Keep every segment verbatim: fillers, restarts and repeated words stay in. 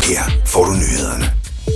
Her får du nyhederne.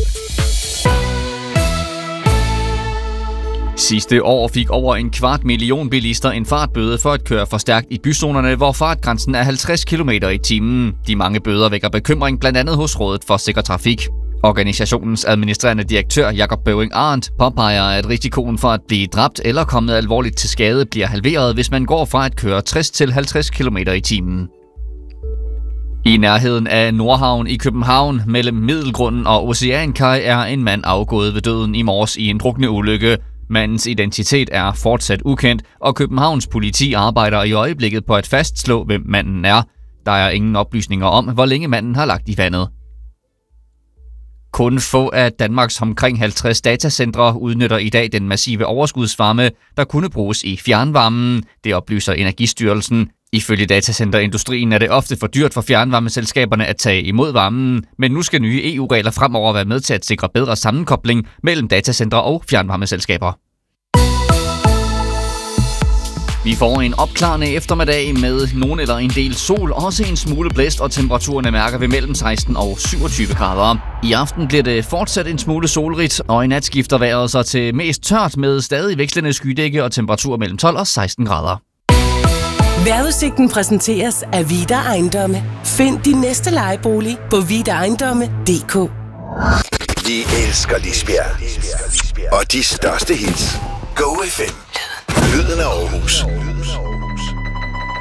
Sidste år fik over en kvart million bilister en fartbøde for at køre for stærkt i byzonerne, hvor fartgrænsen er halvtreds kilometer i timen. De mange bøder vækker bekymring blandt andet hos Rådet for Sikker Trafik. Organisationens administrerende direktør Jakob Bøving Arndt påpeger, at risikoen for at blive dræbt eller kommet alvorligt til skade bliver halveret, hvis man går fra at køre tres til halvtreds kilometer i timen. I nærheden af Nordhavn i København, mellem Middelgrunden og Oceankaj, er en mand afgået ved døden i morges i en drukneulykke. Mandens identitet er fortsat ukendt, og Københavns politi arbejder i øjeblikket på at fastslå, hvem manden er. Der er ingen oplysninger om, hvor længe manden har lagt i vandet. Kun få af Danmarks omkring halvtreds datacentre udnytter i dag den massive overskudsvarme, der kunne bruges i fjernvarmen. Det oplyser Energistyrelsen. Ifølge datacenterindustrien er det ofte for dyrt for fjernvarmeselskaberne at tage imod varmen, men nu skal nye E U-regler fremover være med til at sikre bedre sammenkobling mellem datacentre og fjernvarmeselskaber. Vi får en opklarende eftermiddag med nogen eller en del sol, også en smule blæst, og temperaturerne mærker ved mellem seksten og syvogtyve grader. I aften bliver det fortsat en smule solrigt, og i nat skifter vejret sig til mest tørt med stadig vekslende skydække og temperatur mellem tolv og seksten grader. Vejrudsigten præsenteres af Vida Ejendomme. Find din næste lejebolig på vida ejendomme punktum d k. Vi elsker Lisbjerg. Og de største hits. Go F M. Lyden af Aarhus.